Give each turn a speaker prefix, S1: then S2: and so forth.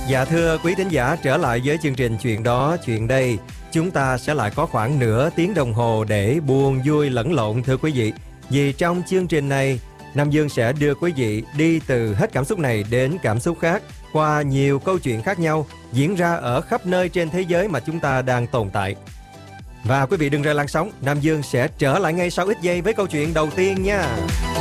S1: Dạ thưa quý thính giả, trở lại với chương trình Chuyện đó chuyện đây. Chúng ta sẽ lại có khoảng nửa tiếng đồng hồ để buồn vui lẫn lộn thưa quý vị. Vì trong chương trình này, Nam Dương sẽ đưa quý vị đi từ hết cảm xúc này đến cảm xúc khác, qua nhiều câu chuyện khác nhau diễn ra ở khắp nơi trên thế giới mà chúng ta đang tồn tại. Và quý vị đừng rời làn sóng, Nam Dương sẽ trở lại ngay sau ít giây với câu chuyện đầu tiên nha.